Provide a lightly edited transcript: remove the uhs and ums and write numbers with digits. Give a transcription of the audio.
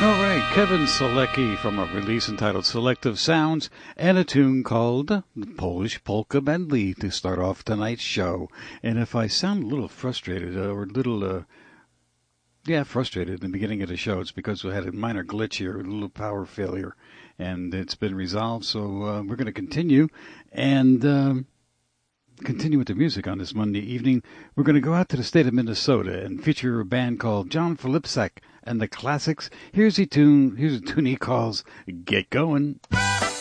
All right, Kevin Selecki from a release entitled Selective Sounds and a tune called the Polish Polka Medley to start off tonight's show. And if I sound a little frustrated or a little, frustrated in the beginning of the show, it's because we had a minor glitch here, a little power failure, and it's been resolved. So we're going to continue and continue with the music on this Monday evening. We're going to go out to the state of Minnesota and feature a band called John Filipczak and the Classics. Here's a tune he calls Get Going.